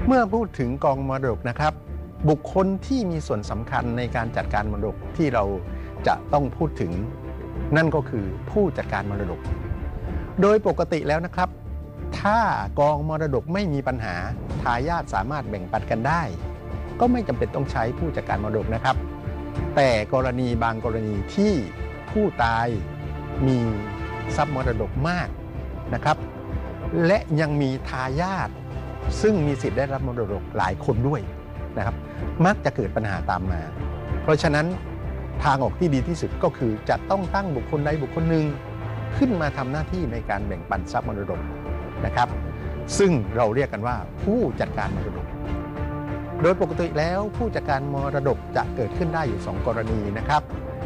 เมื่อพูดถึงกองมรดกนะครับบุคคลที่มีส่วนสำคัญในการจัดการมรดกที่เราจะต้องพูดถึงนั่นก็คือผู้จัดการมรดกโดยปกติแล้วนะครับถ้ากองมรดกไม่มีปัญหาทายาทสามารถแบ่งปันกันได้ก็ไม่จำเป็นต้องใช้ผู้จัดการมรดกนะครับแต่กรณีบางกรณีที่ผู้ตายมีทรัพย์มรดกมากนะครับและยังมีทายาทซึ่งมีสิทธิ์ได้รับมรดกหลายคนด้วยนะครับมักจะเกิดปัญหาตามมาเพราะฉะนั้นทางออกที่ดีที่สุดก็คือจะต้องตั้งบุคคลใดบุคคลหนึ่งขึ้นมาทำหน้าที่ในการแบ่งปันทรัพย์มรดกนะครับซึ่งเราเรียกกันว่าผู้จัดการมรดกโดยปกติแล้วผู้จัดการมรดกจะเกิดขึ้นได้อยู่2กรณีนะครับ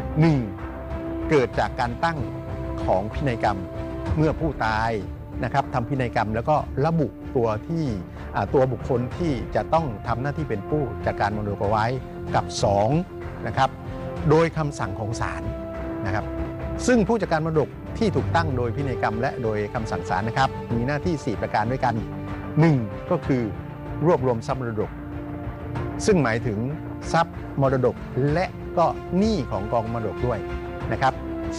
1เกิดจากการตั้งของพินัยกรรมเมื่อผู้ตายนะครับทำพินัยกรรมแล้วก็ระบุตัวบุคคลที่จะต้องทำหน้าที่เป็นผู้จัดการมรดกเอาไว้กับ2นะครับโดยคำสั่งของศาลนะครับซึ่งผู้จัดการมรดกที่ถูกตั้งโดยพินัยกรรมและโดยคำสั่งศาลนะครับมีหน้าที่4ประการด้วยกัน1ก็คือรวบรวมทรัพย์มรดกซึ่งหมายถึงทรัพย์มรดกและก็หนี้ของกองมรดกด้วยนะครับ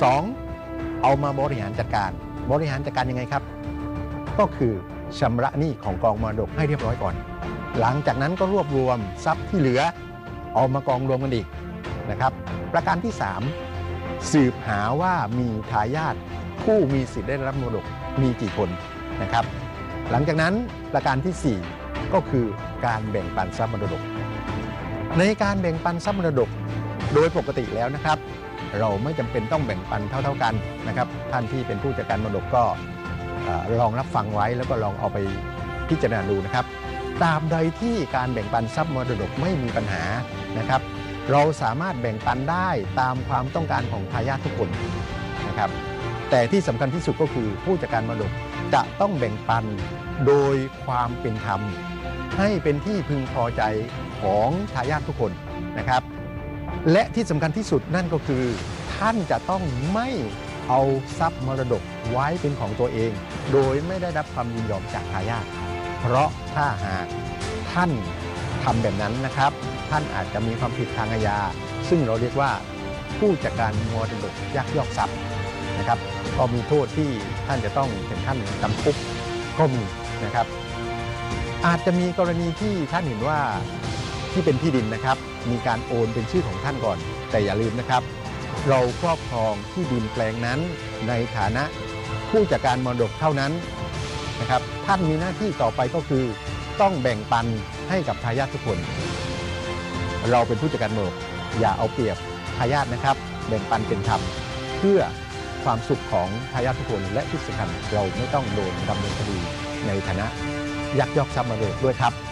2เอามาบริหารจัดการยังไงครับก็คือชำระหนี้ของกองมรดกให้เรียบร้อยก่อนหลังจากนั้นก็รวบรวมทรัพย์ที่เหลือเอามากองรวมกันอีกนะครับประการที่3สืบหาว่ามีทายาทผู้มีสิทธิ์ได้รับมรดกมีกี่คนนะครับหลังจากนั้นประการที่4ก็คือการแบ่งปันทรัพย์มรดกในการแบ่งปันทรัพย์มรดกโดยปกติแล้วนะครับเราไม่จำเป็นต้องแบ่งปันเท่ากันนะครับท่านที่เป็นผู้จัดการมรดกก็ลองรับฟังไว้แล้วก็ลองเอาไปพิจารณาดูนะครับตราบใดที่การแบ่งปันทรัพย์มรดกไม่มีปัญหานะครับเราสามารถแบ่งปันได้ตามความต้องการของทายาททุกคนนะครับแต่ที่สำคัญที่สุดก็คือผู้จัดการมรดกจะต้องแบ่งปันโดยความเป็นธรรมให้เป็นที่พึงพอใจของทายาททุกคนนะครับและที่สำคัญที่สุดนั่นก็คือท่านจะต้องไม่เอาทรัพย์มรดกไว้เป็นของตัวเองโดยไม่ได้รับความยินยอมจากทายาทเพราะถ้าหากท่านทำแบบนั้นนะครับท่านอาจจะมีความผิดทางอาญาซึ่งเราเรียกว่าผู้จัดการมรดกยักยอกทรัพย์นะครับก็มีโทษที่ท่านจะต้องถึงขั้นจำคุกก็มีนะครับอาจจะมีกรณีที่ท่านเห็นว่าที่เป็นที่ดินนะครับมีการโอนเป็นชื่อของท่านก่อนแต่อย่าลืมนะครับเราครอบครองที่ดินแปลงนั้นในฐานะผู้จัดการมรดกเท่านั้นนะครับท่านมีหน้าที่ต่อไปก็คือต้องแบ่งปันให้กับทายาททุกคนเราเป็นผู้จัดการมรดกอย่าเอาเปรียบทายาทนะครับแบ่งปันเป็นธรรมเพื่อความสุขของทายาททุกคนและที่สำคัญเราไม่ต้องโดนดำเนินคดีในฐานะยักยอกทรัพย์มรดกด้วยครับ